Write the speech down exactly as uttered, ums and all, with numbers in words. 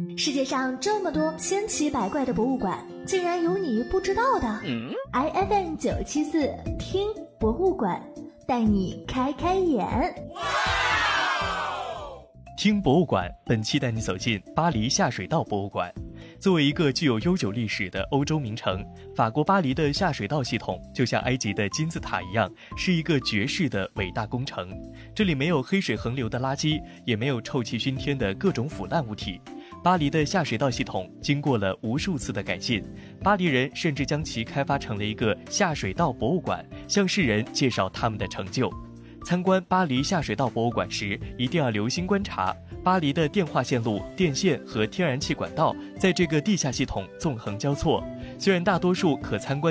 世界上这么多千奇百怪的博物馆，竟然有你不知道的。嗯、I F M 九七四听博物馆，带你开开眼。 听博物馆本期带你走进巴黎下水道博物馆。作为一个具有悠久历史的欧洲名城，法国巴黎的下水道系统就像埃及的金字塔一样，是一个绝世的伟大工程。这里没有黑水横流的垃圾，也没有臭气熏天的各种腐烂物体。巴黎的下水道系统经过了无数次的改进，巴黎人甚至将其开发成了一个下水道博物馆，向世人介绍他们的成就。参观巴黎下水道博物馆时，一定要留心观察巴黎的电话线路、电线和天然气管道在这个地下系统纵横交错。虽然大多数可参观